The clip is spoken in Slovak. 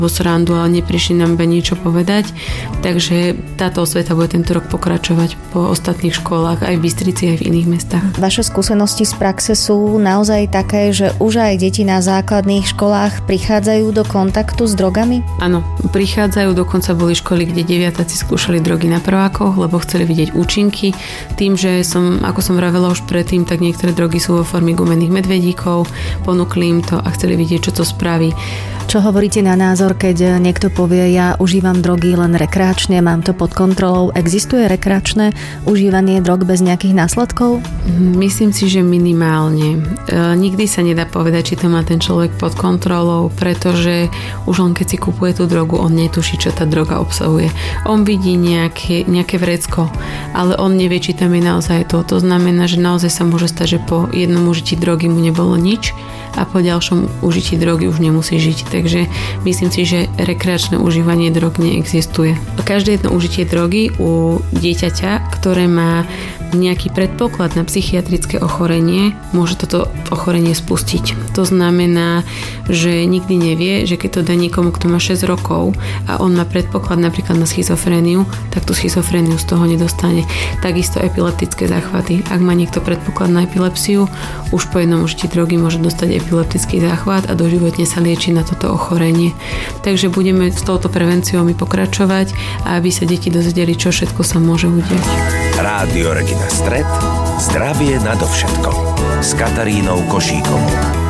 vo srandu, ale neprišli nám iba niečo povedať. Takže táto osveta bude tento rok pokračovať po ostatných školách, aj v Bystrici, aj v iných mestách. Vaše skúsenosti z praxe sú naozaj také, že už aj deti na základných školách prichádzajú do kontaktu s drogami? Áno, prichádzajú, dokonca boli školy, kde deviatáci skúšali drogy na prvákoch, lebo chceli vidieť účinky. Tým, že ako som vravela už predtým, tak niektoré drogy sú vo forme gumených medvedíkov, ponúkli im to a chceli vidieť, čo to spraví. Čo hovoríte na názor, keď niekto povie, ja užívam drogy len rekreačne, mám to pod kontrolou? Existuje rekreačné užívanie drog bez nejakých následkov? Myslím si, že minimálne. Nikdy sa nedá povedať, či to má ten človek pod kontrolou, pretože už len keď si kupuje tú drogu, on netuší, čo tá droga obsahuje. On vidí nejaké vrecko, ale on nevie, či tam je naozaj to. To znamená, že naozaj sa môže stať, že po jednom užití drogy mu nebolo nič a po ďalšom užití drogy už nemusí žiť. Takže myslím si, že rekreačné užívanie drog neexistuje. Každé jedno užitie drogy u dieťaťa, ktoré má nejaký predpoklad na psychiatrické ochorenie, môže toto ochorenie spustiť. To znamená, že nikdy nevie, že keď to dá niekomu, kto má 6 rokov a on má predpoklad napríklad na schizofréniu, tak tú schizofréniu z toho nedostane. Takisto epileptické záchvaty. Ak má niekto predpoklad na epilepsiu, už po jednom užití drogy môže dostať epileptický záchvat a doživotne sa lieči na toto ochorenie. Takže budeme s touto prevenciou pokračovať a aby sa deti dozvedeli, čo všetko sa môže udiať. Rádio Regina Stret, zdravie nadovšetko s Katarínou Košíkovou.